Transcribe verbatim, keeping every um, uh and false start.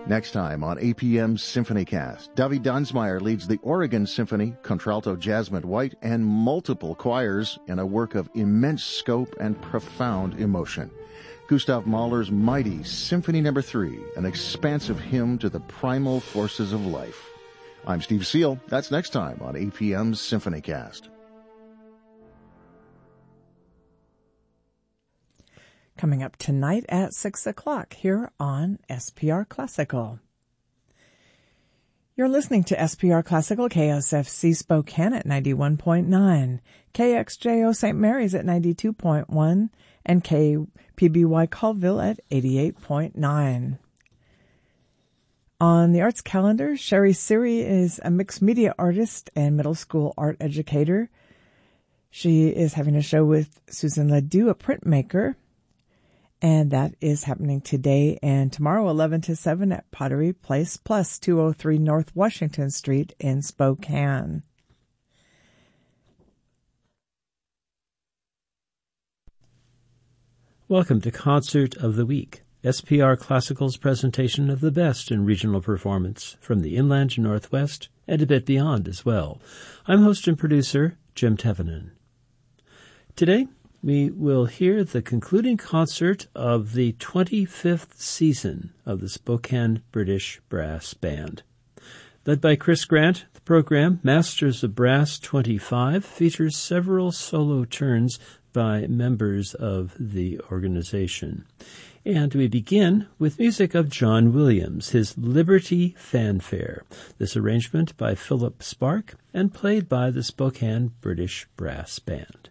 Next time on A P M SymphonyCast, Dovey Dunsmeyer leads the Oregon Symphony, contralto Jasmine White, and multiple choirs in a work of immense scope and profound emotion. Gustav Mahler's mighty Symphony Number Three, an expansive hymn to the primal forces of life. I'm Steve Seal. That's next time on A P M's SymphonyCast. Coming up tonight at six o'clock here on S P R Classical. You're listening to S P R Classical, K S F C Spokane at ninety-one point nine, K X J O Saint Mary's at ninety-two point one, and K P B Y Colville at eighty-eight point nine. On the arts calendar, Sherry Siri is a mixed media artist and middle school art educator. She is having a show with Susan Ledoux, a printmaker. And that is happening today and tomorrow, eleven to seven at Pottery Place Plus, two oh three North Washington Street in Spokane. Welcome to Concert of the Week, S P R Classical's presentation of the best in regional performance from the inland Northwest and a bit beyond as well. I'm host and producer Jim Tevenin. Today, we will hear the concluding concert of the twenty-fifth season of the Spokane British Brass Band. Led by Chris Grant, the program, Masters of Brass twenty-five, features several solo turns by members of the organization. And we begin with music of John Williams, his Liberty Fanfare, this arrangement by Philip Spark and played by the Spokane British Brass Band.